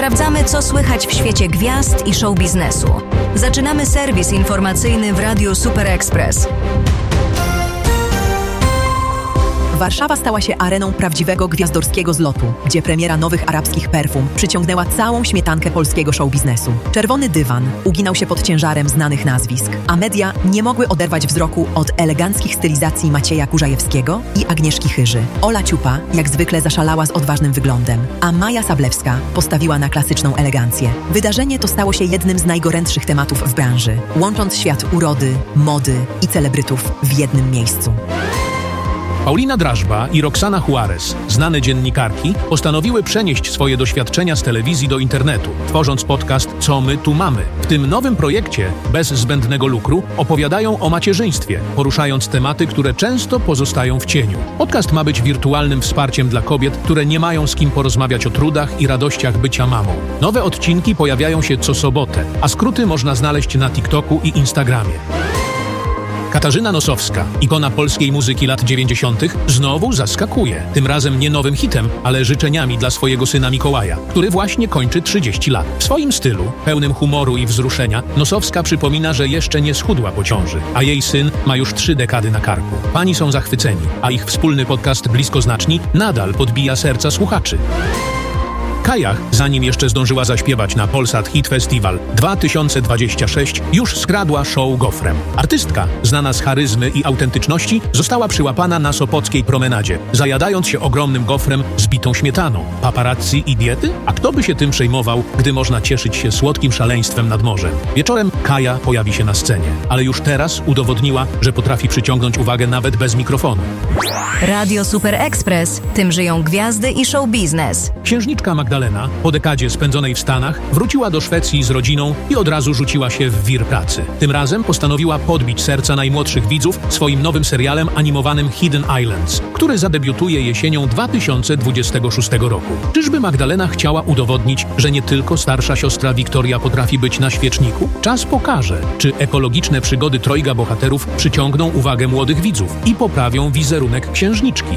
Sprawdzamy, co słychać w świecie gwiazd i show biznesu. Zaczynamy serwis informacyjny w Radiu Super Express. Warszawa stała się areną prawdziwego gwiazdorskiego zlotu, gdzie premiera nowych arabskich perfum przyciągnęła całą śmietankę polskiego show biznesu. Czerwony dywan uginał się pod ciężarem znanych nazwisk, a media nie mogły oderwać wzroku od eleganckich stylizacji Macieja Kurzajewskiego i Agnieszki Chyży. Ola Ciupa jak zwykle zaszalała z odważnym wyglądem, a Maja Sablewska postawiła na klasyczną elegancję. Wydarzenie to stało się jednym z najgorętszych tematów w branży, łącząc świat urody, mody i celebrytów w jednym miejscu. Paulina Drażba i Roxana Juarez, znane dziennikarki, postanowiły przenieść swoje doświadczenia z telewizji do internetu, tworząc podcast Co my tu mamy. W tym nowym projekcie, bez zbędnego lukru, opowiadają o macierzyństwie, poruszając tematy, które często pozostają w cieniu. Podcast ma być wirtualnym wsparciem dla kobiet, które nie mają z kim porozmawiać o trudach i radościach bycia mamą. Nowe odcinki pojawiają się co sobotę, a skróty można znaleźć na TikToku i Instagramie. Katarzyna Nosowska, ikona polskiej muzyki lat 90., znowu zaskakuje. Tym razem nie nowym hitem, ale życzeniami dla swojego syna Mikołaja, który właśnie kończy 30 lat. W swoim stylu, pełnym humoru i wzruszenia, Nosowska przypomina, że jeszcze nie schudła po ciąży, a jej syn ma już 3 dekady na karku. Pani są zachwyceni, a ich wspólny podcast Bliskoznaczni nadal podbija serca słuchaczy. Kajach, zanim jeszcze zdążyła zaśpiewać na Polsat Hit Festival 2026, już skradła show gofrem. Artystka, znana z charyzmy i autentyczności, została przyłapana na sopockiej promenadzie, zajadając się ogromnym gofrem z bitą śmietaną. Paparazzi i diety? A kto by się tym przejmował, gdy można cieszyć się słodkim szaleństwem nad morzem? Wieczorem Kaja pojawi się na scenie, ale już teraz udowodniła, że potrafi przyciągnąć uwagę nawet bez mikrofonu. Radio Super Express. Tym żyją gwiazdy i show biznes. Księżniczka Magdalena, po dekadzie spędzonej w Stanach, wróciła do Szwecji z rodziną i od razu rzuciła się w wir pracy. Tym razem postanowiła podbić serca najmłodszych widzów swoim nowym serialem animowanym Hidden Islands, który zadebiutuje jesienią 2026 roku. Czyżby Magdalena chciała udowodnić, że nie tylko starsza siostra Wiktoria potrafi być na świeczniku? Czas pokaże, czy ekologiczne przygody trojga bohaterów przyciągną uwagę młodych widzów i poprawią wizerunek księżniczki.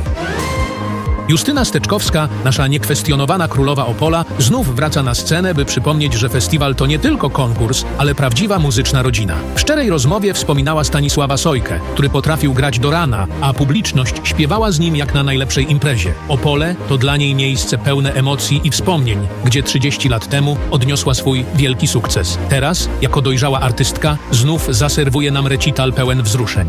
Justyna Steczkowska, nasza niekwestionowana królowa Opola, znów wraca na scenę, by przypomnieć, że festiwal to nie tylko konkurs, ale prawdziwa muzyczna rodzina. W szczerej rozmowie wspominała Stanisława Sojkę, który potrafił grać do rana, a publiczność śpiewała z nim jak na najlepszej imprezie. Opole to dla niej miejsce pełne emocji i wspomnień, gdzie 30 lat temu odniosła swój wielki sukces. Teraz, jako dojrzała artystka, znów zaserwuje nam recital pełen wzruszeń.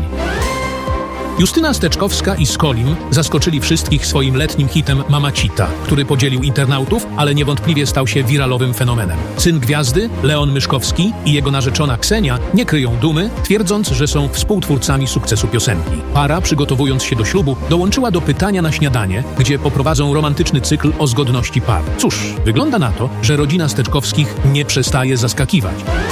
Justyna Steczkowska i Skolim zaskoczyli wszystkich swoim letnim hitem Mamacita, który podzielił internautów, ale niewątpliwie stał się wiralowym fenomenem. Syn gwiazdy, Leon Myszkowski i jego narzeczona Ksenia nie kryją dumy, twierdząc, że są współtwórcami sukcesu piosenki. Para, przygotowując się do ślubu, dołączyła do Pytania na śniadanie, gdzie poprowadzą romantyczny cykl o zgodności par. Cóż, wygląda na to, że rodzina Steczkowskich nie przestaje zaskakiwać.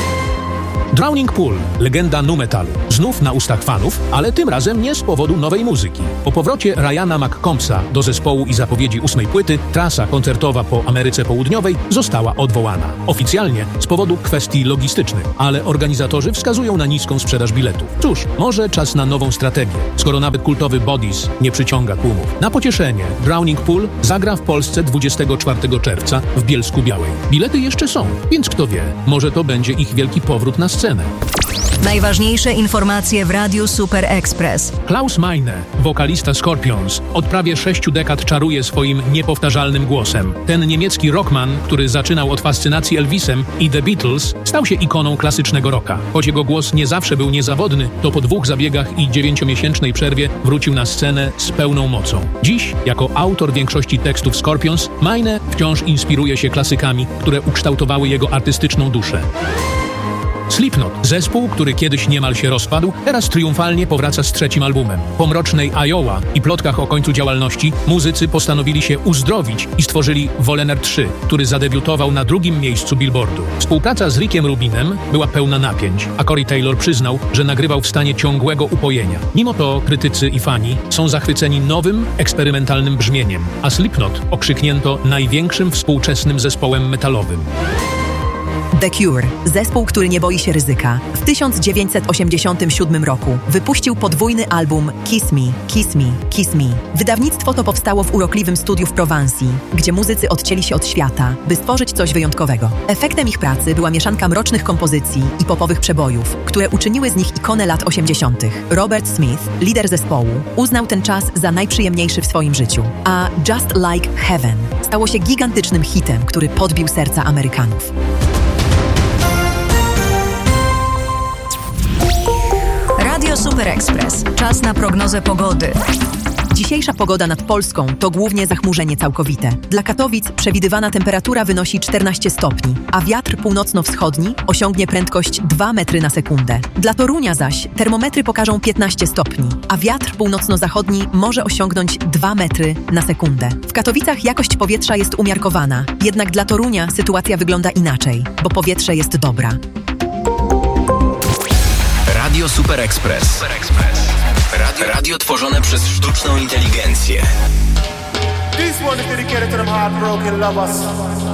Drowning Pool, legenda nu metalu, znów na ustach fanów, ale tym razem nie z powodu nowej muzyki. Po powrocie Ryana McCombsa do zespołu i zapowiedzi 8. płyty, trasa koncertowa po Ameryce Południowej została odwołana. Oficjalnie z powodu kwestii logistycznych, ale organizatorzy wskazują na niską sprzedaż biletów. Cóż, może czas na nową strategię, skoro nawet kultowy Bodies nie przyciąga tłumów. Na pocieszenie, Drowning Pool zagra w Polsce 24 czerwca w Bielsku Białej. Bilety jeszcze są, więc kto wie, może to będzie ich wielki powrót na scenę. Najważniejsze informacje w Radiu Super Express. Klaus Meine, wokalista Scorpions, od prawie 6 dekad czaruje swoim niepowtarzalnym głosem. Ten niemiecki rockman, który zaczynał od fascynacji Elvisem i The Beatles, stał się ikoną klasycznego rocka. Choć jego głos nie zawsze był niezawodny, to po 2 zabiegach i 9-miesięcznej przerwie wrócił na scenę z pełną mocą. Dziś, jako autor większości tekstów Scorpions, Meine wciąż inspiruje się klasykami, które ukształtowały jego artystyczną duszę. Slipknot, zespół, który kiedyś niemal się rozpadł, teraz triumfalnie powraca z 3. albumem. Po mrocznej Iowa i plotkach o końcu działalności, muzycy postanowili się uzdrowić i stworzyli Volener 3, który zadebiutował na 2. miejscu Billboardu. Współpraca z Rickiem Rubinem była pełna napięć, a Corey Taylor przyznał, że nagrywał w stanie ciągłego upojenia. Mimo to krytycy i fani są zachwyceni nowym, eksperymentalnym brzmieniem, a Slipknot okrzyknięto największym współczesnym zespołem metalowym. The Cure, zespół, który nie boi się ryzyka, w 1987 roku wypuścił podwójny album Kiss Me, Kiss Me, Kiss Me. Wydawnictwo to powstało w urokliwym studiu w Prowansji, gdzie muzycy odcięli się od świata, by stworzyć coś wyjątkowego. Efektem ich pracy była mieszanka mrocznych kompozycji i popowych przebojów, które uczyniły z nich ikonę lat 80. Robert Smith, lider zespołu, uznał ten czas za najprzyjemniejszy w swoim życiu, a Just Like Heaven stało się gigantycznym hitem, który podbił serca Amerykanów. Radio Super Express. Czas na prognozę pogody. Dzisiejsza pogoda nad Polską to głównie zachmurzenie całkowite. Dla Katowic przewidywana temperatura wynosi 14 stopni, a wiatr północno-wschodni osiągnie prędkość 2 metry na sekundę. Dla Torunia zaś termometry pokażą 15 stopni, a wiatr północno-zachodni może osiągnąć 2 metry na sekundę. W Katowicach jakość powietrza jest umiarkowana, jednak dla Torunia sytuacja wygląda inaczej, bo powietrze jest dobra. Radio Super Express. Radio tworzone przez sztuczną inteligencję. This one is dedicated to them heartbroken lovers.